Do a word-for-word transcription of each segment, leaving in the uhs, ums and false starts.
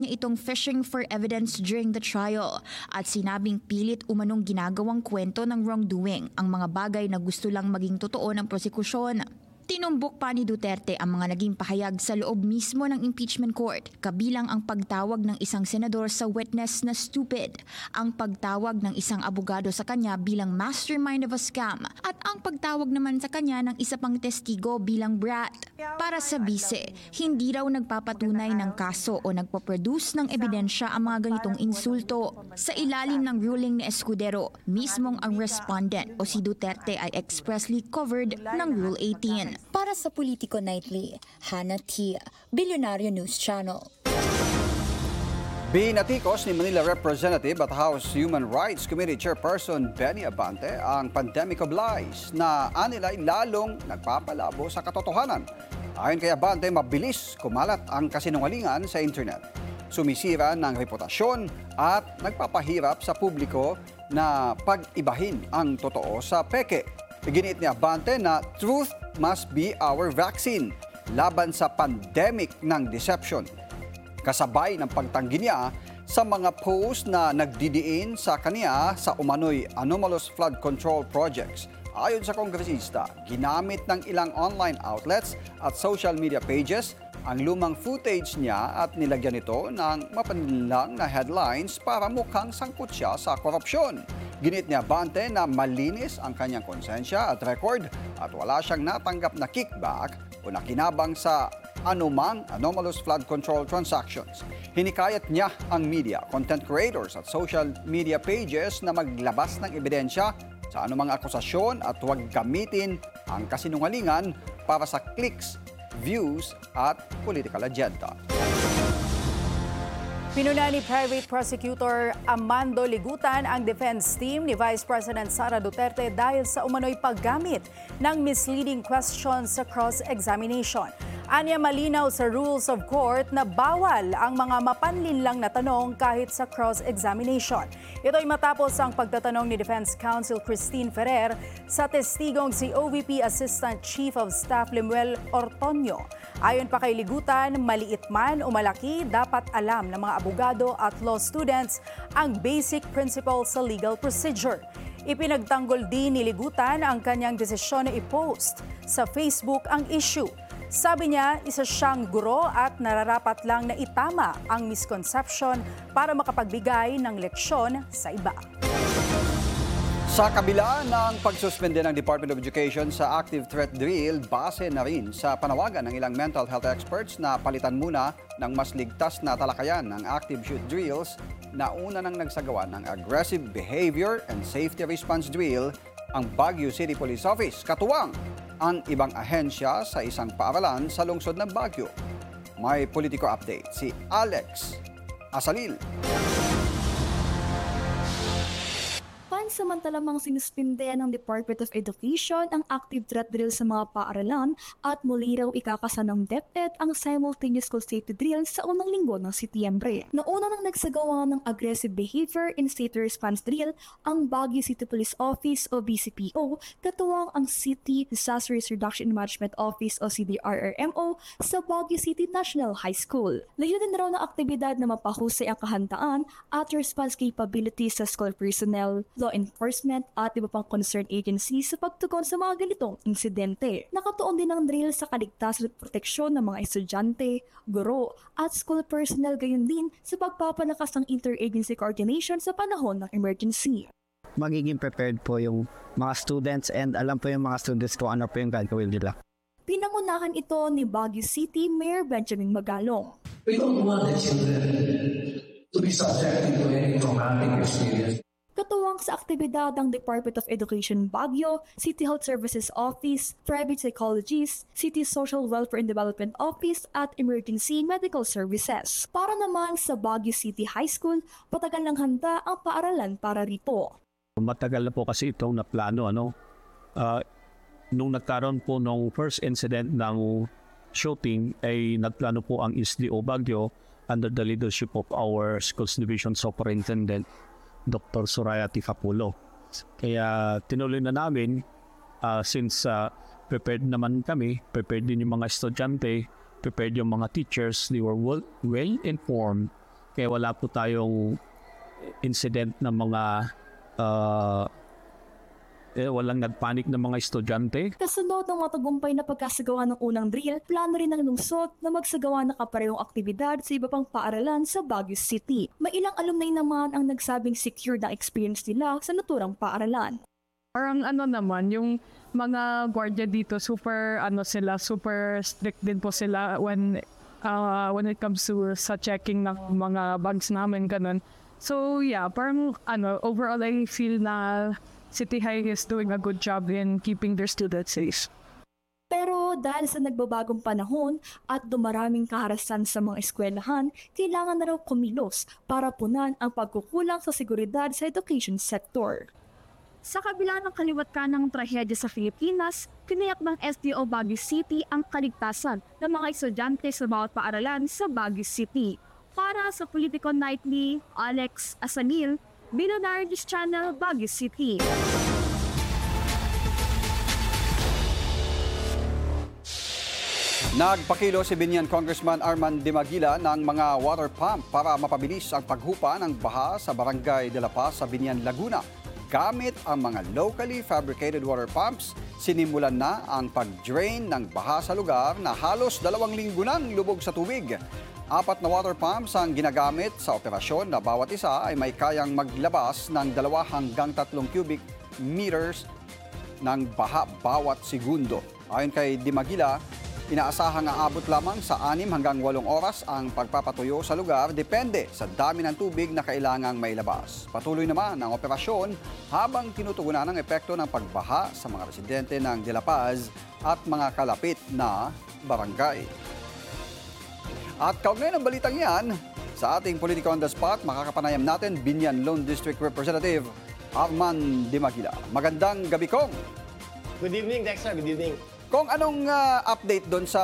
niya itong fishing for evidence during the trial at sinabing pilit umanong ginagawang kwento ng wrongdoing ang mga bagay na gusto lang maging totoo ng prosekusyon. Tinumbok pa ni Duterte ang mga naging pahayag sa loob mismo ng impeachment court, kabilang ang pagtawag ng isang senador sa witness na stupid, ang pagtawag ng isang abogado sa kanya bilang mastermind of a scam, at ang pagtawag naman sa kanya ng isa pang testigo bilang brat. Para sa bise, hindi raw nagpapatunay ng kaso o nagpaproduce ng ebidensya ang mga ganitong insulto. Sa ilalim ng ruling ni Escudero, mismong ang respondent o si Duterte ay expressly covered ng Rule eighteen. Para sa Politico Nightly, Hannah Tia, Billionario News Channel. Binatikos ni Manila Representative at House Human Rights Committee Chairperson Benny Abante ang pandemic of lies na anilay lalong nagpapalabo sa katotohanan. Ayon kay Abante, mabilis kumalat ang kasinungalingan sa internet. Sumisira ng reputasyon at nagpapahirap sa publiko na pag-ibahin ang totoo sa peke. Iginiit ni Abante na truth must be our vaccine laban sa pandemic ng deception. Kasabay ng pagtanggi niya sa mga post na nagdidiin sa kaniya sa umano'y anomalous flood control projects. Ayon sa kongresista, ginamit ng ilang online outlets at social media pages ang lumang footage niya at nilagyan ito ng mapanlinlang na headlines para mukhang sangkot siya sa korupsyon. Ginit ni Abante na malinis ang kanyang konsensya at record at wala siyang natanggap na kickback o nakinabang sa anumang anomalous flood control transactions. Hinikayat niya ang media, content creators at social media pages na maglabas ng ebidensya sa anumang akusasyon at huwag gamitin ang kasinungalingan para sa clicks, views at political agenda. Pinuna ni Private Prosecutor Amando Ligutan ang defense team ni Vice President Sara Duterte dahil sa umano'y paggamit ng misleading questions sa cross-examination. Anya malinaw sa rules of court na bawal ang mga mapanlinlang na tanong kahit sa cross-examination. Ito'y matapos ang pagtatanong ni Defense Counsel Christine Ferrer sa testigong si O V P Assistant Chief of Staff Lemuel Ortonio. Ayon pa kay Ligutan, maliit man o malaki, dapat alam ng mga abogado at law students ang basic principles sa legal procedure. Ipinagtanggol din ni Ligutan ang kanyang desisyon na i-post sa Facebook ang issue. Sabi niya, isa siyang guro at nararapat lang na itama ang misconception para makapagbigay ng leksyon sa iba. Sa kabila ng pagsuspende ng Department of Education sa active threat drill, base na rin sa panawagan ng ilang mental health experts na palitan muna ng mas ligtas na talakayan ng active shoot drills na una nang nagsagawa ng aggressive behavior and safety response drill ang Baguio City Police Office, katuwang ang ibang ahensya sa isang paaralan sa lungsod ng Baguio. May politiko update si Alex Asalil. Pansamantalamang sinuspinde ng Department of Education ang active threat drill sa mga paaralan at muli raw ikakasa ng DepEd ang simultaneous school safety drill sa unang linggo ng Setyembre. Nauna nang nagsagawa ng aggressive behavior and safety response drill ang Baguio City Police Office o B C P O, katuwang ang City Disaster Risk Reduction and Management Office o C D R R M O sa Baguio City National High School. Layunin raw ng aktibidad na mapahusay ang kahandaan at response capabilities sa school personnel, law enforcement at iba pang concerned agencies sa pagtugon sa mga ganitong insidente. Nakatuon din ang drill sa kaligtasan at proteksyon ng mga estudyante, guro at school personnel, gayon din sa pagpapalakas ng interagency coordination sa panahon ng emergency. Magiging prepared po yung mga students and alam po yung mga students kung ano po yung gagawin nila. Pinangunahan ito ni Baguio City Mayor Benjamin Magalong. We don't want the children to be subjected to any traumatic experience. Katuwang sa aktibidad ng Department of Education Baguio, City Health Services Office, Private Psychologists, City Social Welfare and Development Office at Emergency Medical Services. Para naman sa Baguio City High School, patagal ng handa ang paaralan para rito. Matagal na po kasi itong naplano. Ano? Uh, nung nagkaroon po nung first incident ng shooting, ay nagplano po ang I S D O Baguio under the leadership of our Schools Division Superintendent, Doctor Soraya Tifapulo. Kaya tinuloy na namin uh, since uh, prepared naman kami, prepared din yung mga estudyante, prepared yung mga teachers, they were well, well informed Kaya wala po tayong incident ng mga uh, eh, walang nagpanik ng mga estudyante. Kasunod ng matagumpay na pagkasagawa ng unang drill, plano rin ng lungsod na magsagawa ng kaparehong aktibidad sa iba pang paaralan sa Baguio City. May ilang alumni naman ang nagsabing secure na experience nila sa naturang paaralan. Parang ano naman, yung mga gwardiya dito, super ano sila, super strict din po sila when uh, when it comes to sa checking ng mga bags namin, ganun. So yeah, parang ano, overall I feel na City High is doing a good job in keeping their students safe. Pero dahil sa nagbabagong panahon at dumaraming kaharasan sa mga eskwelahan, kailangan na raw kumilos para punan ang pagkukulang sa seguridad sa education sector. Sa kabila ng kaliwat kanang trahedya sa Pilipinas, tiniyak ng S D O Baguio City ang kaligtasan ng mga estudyante sa bawat paaralan sa Baguio City. Para sa Politico Nightly, Alex Asanil, Billionaire News Channel, Baguio City. Nagpakilo si Binyan Congressman Arman Dimagila ng mga water pump para mapabilis ang paghupa ng baha sa Barangay de la Paz sa Binyan, Laguna. Gamit ang mga locally fabricated water pumps, sinimulan na ang pag-drain ng baha sa lugar na halos dalawang linggo nang lubog sa tubig. Apat na water pumps ang ginagamit sa operasyon na bawat isa ay may kayang maglabas ng dalawa hanggang tatlong cubic meters ng baha bawat segundo. Ayon kay Dimagila, inaasahang aabot lamang sa anim hanggang walong oras ang pagpapatuyo sa lugar depende sa dami ng tubig na kailangang mailabas. Patuloy naman ang operasyon habang tinutugunan ang epekto ng pagbaha sa mga residente ng De La Paz at mga kalapit na barangay. At kaugnay ng balitang yan, sa ating Politico on the Spot, makakapanayam natin Binyan Lone District Representative Arman Dimagila. Magandang gabi, Kong! Good evening, Dexter. Good evening. Kung anong uh, update doon sa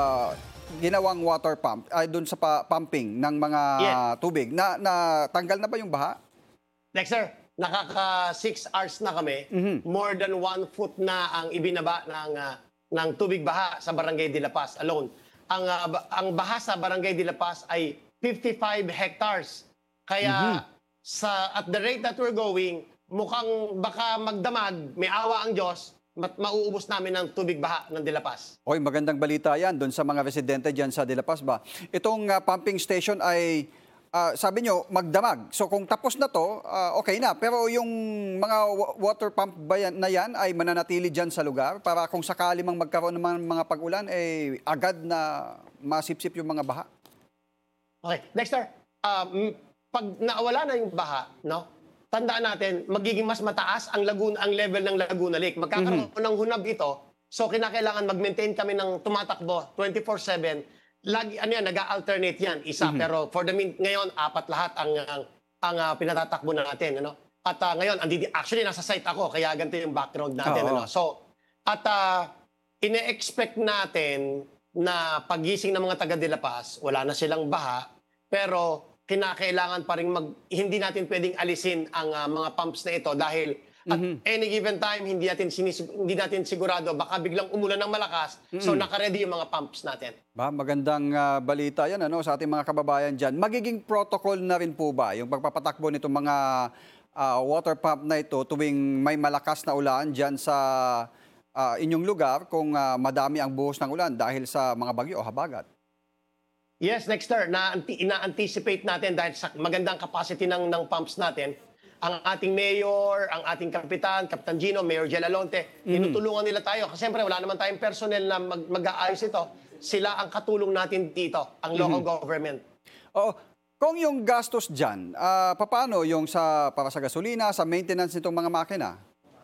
ginawang water pump, ay doon sa pa- pumping ng mga Yeah. tubig, na, na tanggal na ba yung baha? Dexter, nakaka six hours na kami. More than one foot na ang ibinaba ng, ah, ng tubig baha sa Barangay de la Paz alone. Ang, ah, ba- ang baha sa Barangay de la Paz ay fifty-five hectares. Kaya sa at the rate that we're going, mukhang baka magdamag, may awa ang Diyos, mat mauubos namin ng tubig baha ng De La Paz. Oy, magandang balita yan doon sa mga residente dyan sa De La Paz ba? Itong uh, pumping station ay, uh, sabi nyo, magdamag. So kung tapos na to, uh, okay na. Pero yung mga water pump ba yan, na yan ay mananatili dyan sa lugar para kung sakali mang magkaroon ng mga, mga pag-ulan, eh agad na masipsip yung mga baha? Okay, Dexter, um, pag nawala na yung baha, no? Tandaan natin, magiging mas mataas ang Laguna, ang level ng Laguna Lake. Magkakaroon ng hunab ito. So kinakailangan mag-maintain kami ng tumatakbo twenty-four seven. Lagi ano yan, nag-alternate yan, isa. Pero for the min ngayon, apat lahat ang ang, ang uh, pinatatakbo natin, ano? At uh, ngayon, andi actually nasa site ako, kaya ganito yung background natin, Oo. ano. So at uh, ine-expect natin na pagising ng mga taga De La Paz, wala na silang baha, pero kinakailangan pa rin mag, hindi natin pwedeng alisin ang uh, mga pumps na ito dahil at any given time, hindi natin, sinis, hindi natin sigurado, baka biglang umulan ng malakas, so naka-ready yung mga pumps natin. Ba, magandang uh, balita yan ano, sa ating mga kababayan dyan. Magiging protocol na rin po ba yung pagpapatakbo nitong mga uh, water pump na ito tuwing may malakas na ulan dyan sa uh, inyong lugar kung uh, madami ang buhos ng ulan dahil sa mga bagyo o habagat? Yes, Dexter, na ina-anticipate natin dahil sa magandang capacity ng ng pumps natin. Ang ating mayor, ang ating kapitan, Kapitan Gino, Mayor Jel Alonte, tinutulungan nila tayo. Kasi siyempre wala naman tayong personnel na mag- mag-aayos ito. Sila ang katulong natin dito, ang local government. Oo. Kung yung gastos dyan, uh, paano yung sa, para sa gasolina, sa maintenance nitong mga makina?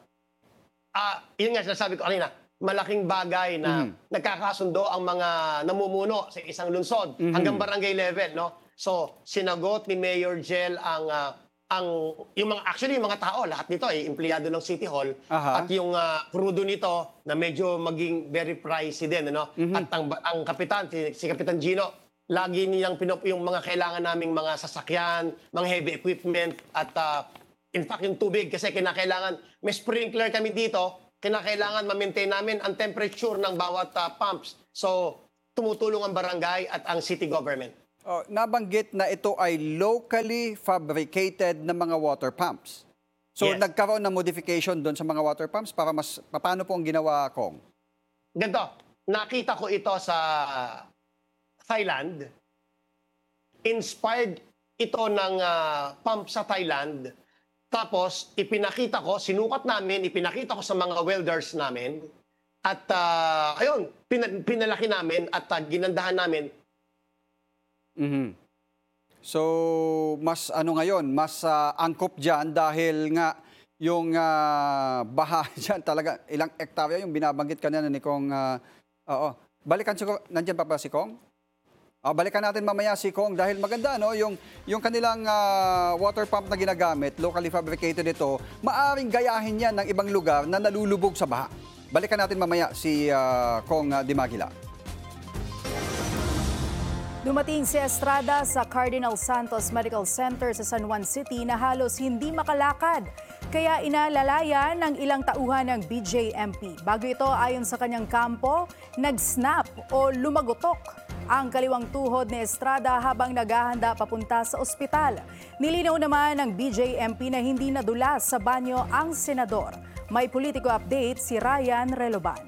Ah, yun nga sinasabi ko kanina. Malaking bagay na nagkakasundo ang mga namumuno sa isang lungsod hanggang barangay level, no? So, sinagot ni Mayor Jel ang uh, ang yung mga actually yung mga tao, lahat nito ay empleyado ng City Hall. Aha. At yung uh, krudo nito na medyo maging very pricey din, ano? At ang ang kapitan si, si Kapitan Gino, lagi niyang pinop yung mga kailangan naming mga sasakyan, mga heavy equipment at uh, in fact yung tubig kasi kinakailangan may sprinkler kami dito. Kinakailangan ma-maintain namin ang temperature ng bawat uh, pumps. So, tumutulong ang barangay at ang city government. Oh, nabanggit na ito ay locally fabricated na mga water pumps. So Yes. nagkaroon ng modification doon sa mga water pumps para mas paano po ang ginawa, Kong? Ganito, nakita ko ito sa Thailand. Inspired ito ng ah, pump sa Thailand. Tapos, ipinakita ko, sinukat namin, ipinakita ko sa mga welders namin. At, ah, ayun, pina- pinalaki namin at ah, ginandahan namin. Mhm. So, mas ano ngayon, mas ah, angkop dyan dahil nga yung ah, baha dyan talaga, ilang ektarya yung binabanggit kanina ni Kong. ah, oo. Balikan si Kong, nandyan pa ba si Kong? Ah, balikan natin mamaya si Kong dahil maganda no yung yung kanilang ah, water pump na ginagamit, locally fabricated ito, maaring gayahin yan ng ibang lugar na nalulubog sa baha. Balikan natin mamaya si ah, Kong ah, Dimagila. Dumating si Estrada sa Cardinal Santos Medical Center sa San Juan City na halos hindi makalakad. Kaya inalalaya ng ilang tauhan ng B J M P. Bago ito, ayon sa kanyang kampo, nag-snap o lumagotok ang kaliwang tuhod ni Estrada habang naghahanda papunta sa ospital. Nilinaw naman ng B J M P na hindi nadulas sa banyo ang senador. May politiko update si Ryan Reloban.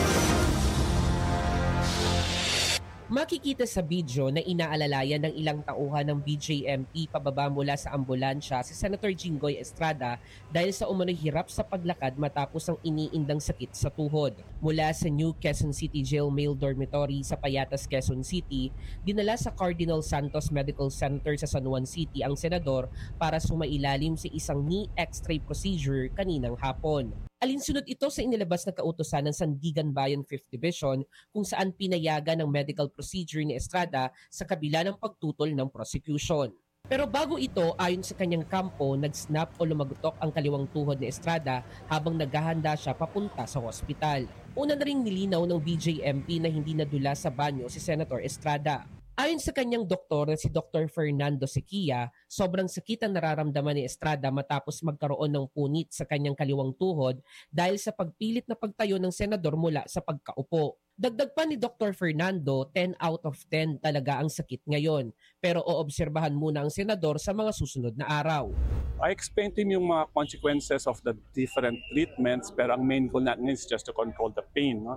Makikita sa video na inaalalayan ng ilang tauhan ng B J M P pababa mula sa ambulansya si Senator Jinggoy Estrada dahil sa umano'y hirap sa paglakad matapos ang iniindang sakit sa tuhod. Mula sa New Quezon City Jail Male Dormitory sa Payatas, Quezon City, dinala sa Cardinal Santos Medical Center sa San Juan City ang senador para sumailalim sa isang knee x-ray procedure kaninang hapon. Alinsunod ito sa inilabas na kautusan ng Sandigan Bayan fifth Division kung saan pinayagan ng medical procedure ni Estrada sa kabila ng pagtutol ng prosecution. Pero bago ito, ayon sa kanyang kampo, nag-snap o lumagutok ang kaliwang tuhod ni Estrada habang naghahanda siya papunta sa hospital. Una na ring nilinaw ng B J M P na hindi nadula sa banyo si Senator Estrada. Ayon sa kanyang doktor na si Doctor Fernando Sequia, sobrang sakit ang nararamdaman ni Estrada matapos magkaroon ng punit sa kanyang kaliwang tuhod dahil sa pagpilit na pagtayo ng senador mula sa pagkaupo. Dagdag pa ni Doctor Fernando, ten out of ten talaga ang sakit ngayon, pero oobserbahan muna ang senador sa mga susunod na araw. I explained to him yung mga consequences of the different treatments, pero ang main goal natin is just to control the pain. No?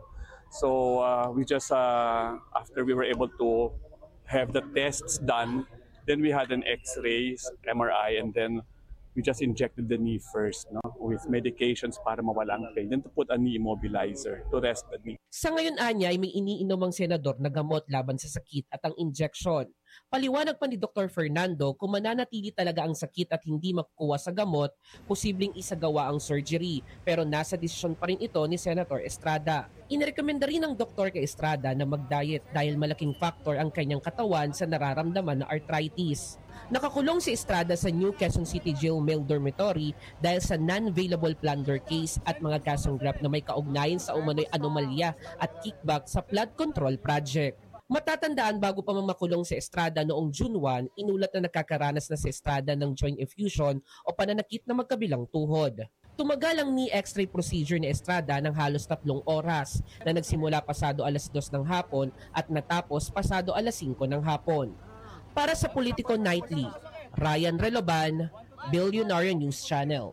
So uh, we just, uh, after we were able to have the tests done, then we had an x-rays, M R I, and then we just injected the knee first, no, with medications para mawala ang pain, then to put a knee immobilizer to rest the knee. Sa ngayon anya ay may iniinom ang senador na gamot laban sa sakit at ang injection. Paliwanag pa ni Doctor Fernando, kung mananatili talaga ang sakit at hindi makukuha sa gamot, posibleng isagawa ang surgery, pero nasa desisyon pa rin ito ni Senator Estrada. Inirekomenda rin ng doktor kay Estrada na mag-diet dahil malaking factor ang kanyang katawan sa nararamdaman na arthritis. Nakakulong si Estrada sa New Quezon City Jail Male Dormitory dahil sa non-available plunder case at mga kasong grab na may kaugnayan sa umano'y anomalya at kickback sa flood control project. Matatandaan bago pa makulong si Estrada noong June first, inulat na nakakaranas na si Estrada ng joint effusion o pananakit na magkabilang tuhod. Tumagal ang knee x-ray procedure ni Estrada ng halos tatlong oras na nagsimula pasado alas dos ng hapon at natapos pasado alas singko ng hapon. Para sa Politico Nightly, Ryan Reloban, Billionaire News Channel.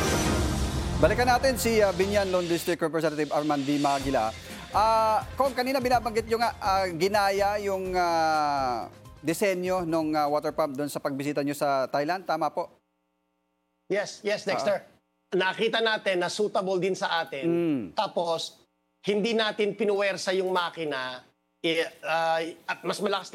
Balikan natin si uh, Binyan Lone District Representative Arman D. Magila. Ah, Kung kanina binabanggit nyo nga, ah, ginaya yung ah, disenyo ng ah, water pump doon sa pagbisita nyo sa Thailand, tama po? Yes, yes, Dexter. Nakita natin na suitable din sa atin. Mm. Tapos, hindi natin pinuwersa yung makina. Eh, ah, at mas malakas